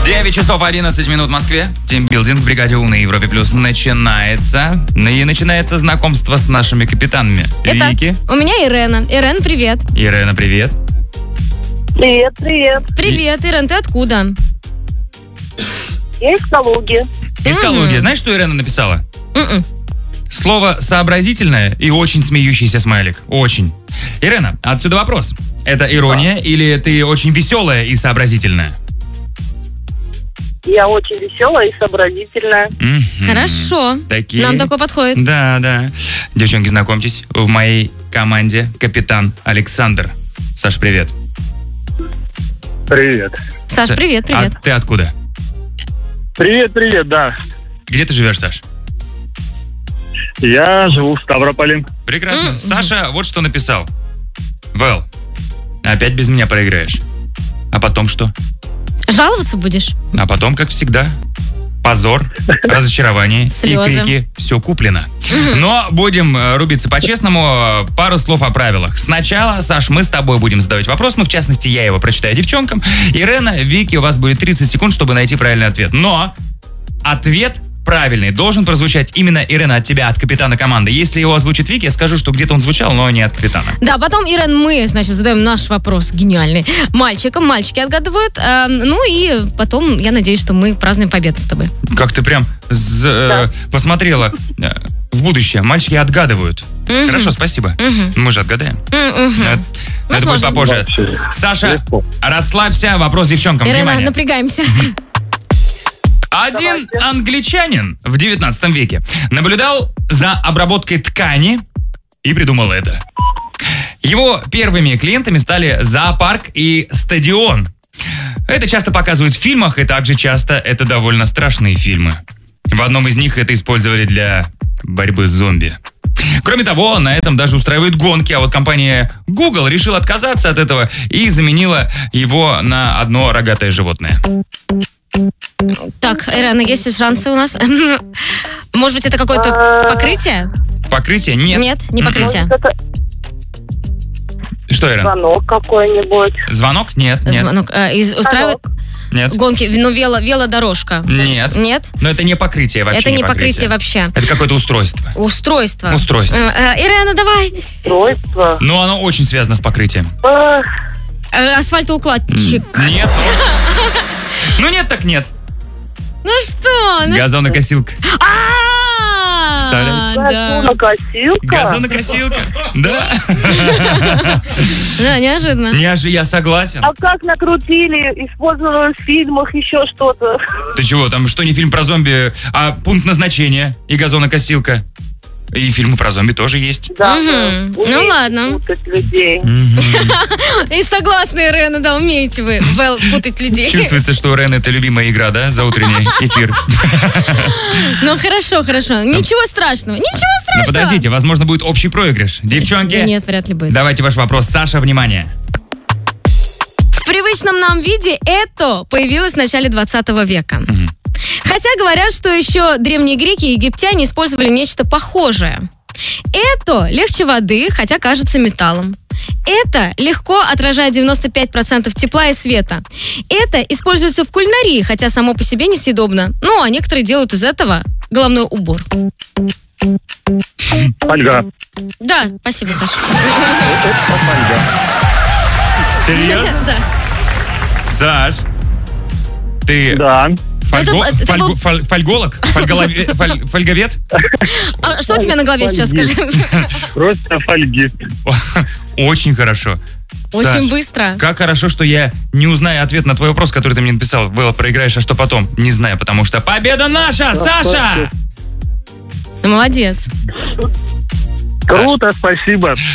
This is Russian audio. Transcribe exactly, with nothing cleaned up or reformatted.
девять часов одиннадцать минут в Москве. Тимбилдинг в бригаде У на Европе Плюс начинается. И начинается знакомство с нашими капитанами. Итак, Вики. у меня Ирена. Ирен, привет. Ирена, привет. Привет, привет. Привет, Ирен, ты откуда? Я из Калуги. Из Калуги. Знаешь, что Ирена написала? М-м. Слово «сообразительное» и очень смеющийся смайлик. Очень. Ирена, отсюда вопрос. Это ирония или ты очень веселая и сообразительная? Я очень веселая и сообразительная. Мгм. Хорошо. Такие. Нам такое подходит. Да, да. Девчонки, знакомьтесь. В моей команде капитан Александр. Саш, привет. Привет. Саш, Са- привет, привет. А ты откуда? Привет, привет, да. Где ты живешь, Саш? Я живу в Ставрополе. Прекрасно. М-м. Саша вот что написал. Вэл, опять без меня проиграешь. А потом что? Жаловаться будешь? А потом, как всегда, позор, разочарование Слезы. и крики «все куплено». Но будем э, рубиться по-честному. Пару слов о правилах. Сначала, Саш, мы с тобой будем задавать вопрос, ну, в частности, я его прочитаю девчонкам. Ирена, Вики, у вас будет тридцать секунд, чтобы найти правильный ответ. Но ответ правильный должен прозвучать именно, Ирена, от тебя, от капитана команды. Если его озвучит Вики, я скажу, что где-то он звучал, но не от капитана. Да, потом, Ирен, мы, значит, задаем наш вопрос гениальный мальчикам. Мальчики отгадывают. э, ну и потом, я надеюсь, что мы празднуем победу с тобой. Как ты прям з- э, посмотрела э, в будущее. Мальчики отгадывают. Мгм. Хорошо, спасибо. Мгм. Мы же отгадаем. М, мгм. Это, Мы это будет сможем. попозже. Вообще. Саша, Легко. расслабься. Вопрос девчонкам. Ирена, Внимание. напрягаемся. Один англичанин в девятнадцатом веке наблюдал за обработкой ткани и придумал это. Его первыми клиентами стали зоопарк и стадион. Это часто показывают в фильмах, и также часто это довольно страшные фильмы. В одном из них это использовали для борьбы с зомби. Кроме того, на этом даже устраивают гонки, а вот компания Google решила отказаться от этого и заменила его на одно рогатое животное. Так, Ирена, есть ли шансы у нас? Может быть, это какое-то покрытие? Покрытие? Нет. Нет, не М-м. покрытие. Может, это Что, Ирен? звонок какой-нибудь. Звонок? Нет, нет, Звонок. Э, из- устраивает нет, гонки, ну, вело, велодорожка. нет. Нет? Но это не покрытие вообще. Это не покрытие вообще. Это какое-то устройство. Устройство. Устройство. Э, э, Ирена, давай. Устройство. Но оно очень связано с покрытием. Эх, Э, Асфальтоукладчик. Нет. Ну нет, так нет. Ну что? Ну Газонокосилка. что? А, Представляете? да. газонокосилка. Газонокосилка. Да. Да, неожиданно. Я же, я согласен. А как накрутили, использовали в фильмах еще что-то. Ты чего, там что не фильм про зомби, а пункт назначения и газонокосилка. И фильмы про зомби тоже есть. Да, Мгм. вы Ну умеете ладно. путать людей. И согласны, Ирена, да, умеете вы well, путать людей. Чувствуется, что у Рен это любимая игра, да, за утренний эфир. Ну хорошо, хорошо. Ничего страшного. Ничего Ну страшного. подождите, возможно, будет общий проигрыш. Девчонки, Нет, вряд ли будет. давайте ваш вопрос. Саша, внимание. В привычном нам виде это появилось в начале двадцатого века. Мгм. Хотя говорят, что еще древние греки и египтяне использовали нечто похожее. Это легче воды, хотя кажется металлом. Это легко отражает девяносто пять процентов тепла и света. Это используется в кулинарии, хотя само по себе несъедобно. Ну, а некоторые делают из этого головной убор. Фольга. Да, спасибо, Саша. Серьезно? Да. Саш, ты Да. фольго- Это- это фольгу- был- фоль- фольголог? Фольголове- фоль- Фольговед? А что у тебя на голове сейчас, скажи? Просто фольги. Очень хорошо. Очень Саш, быстро. как хорошо, что я не узнаю ответ на твой вопрос, который ты мне написал. Вэлла, проиграешь, а что потом? Не знаю, потому что победа наша, Саша! Молодец. Круто, спасибо.